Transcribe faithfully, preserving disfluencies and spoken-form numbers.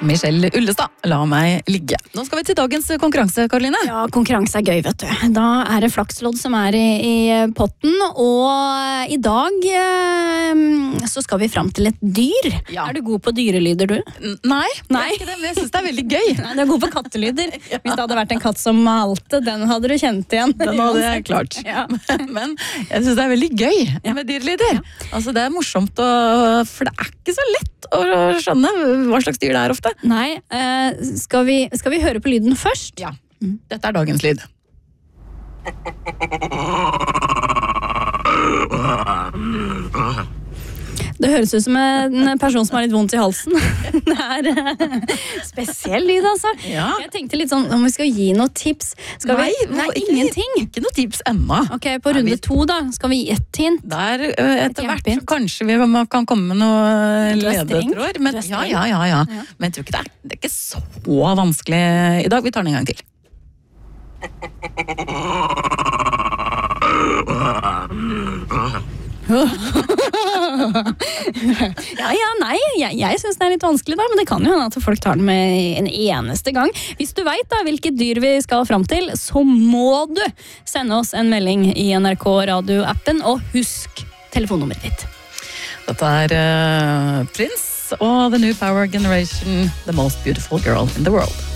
Michelle Ullestad, La meg ligge. Nå skal vi til dagens konkurranse, Karoline. Ja, konkurranse er gøy, vet du. Da er det flakslodd som er i, i potten, og i dag eh, så skal vi fram til et dyr. Ja. Er du god på dyrelyder, du? N- Nei, Nei. det er ikke det, men jeg synes det er veldig gøy. Nei, du er god på kattelyder. Hvis det hadde vært en katt som malte, den hadde du kjent igjen. Den hadde jeg klart. Ja. Men jeg synes det er veldig gøy med dyrelyder. Altså, det er morsomt, å, for det er ikke så lett å skjønne hva slags dyr det er ofte. Nei, eh, skal, vi, skal vi høre på lyden først? Ja, dette er dagens lyd. Det høres ut som en person som har litt vondt i halsen. Det er eh, spesiell lyd, altså. Ja. Jeg tenkte litt sånn, om vi skal gi noe tips. Skal Nei, vi? Nei, ikke- ingenting. Ikke noe tips ennå. Ok, på Nei, runde vi- to da, skal vi gi ett hint? Der, eh, etter Et hvert, hjelpehint. kanskje vi kan komme med noe Du er streng. ledetråd. Men, Du er ja, streng. ja, ja, ja. Ja. Men jeg tror ikke det er, det er ikke så vanskelig i dag. Vi tar den en gang til. Ja, ja, nei, jeg, jeg synes det er litt vanskelig da, men det kan jo hende at folk tar den med en eneste gang. Hvis du vet da hvilket dyr vi skal fram til, så må du sende oss en melding i N R K Radio-appen, og husk telefonnummeret ditt. Dette er uh, Prince og The New Power Generation, The Most Beautiful Girl in the World.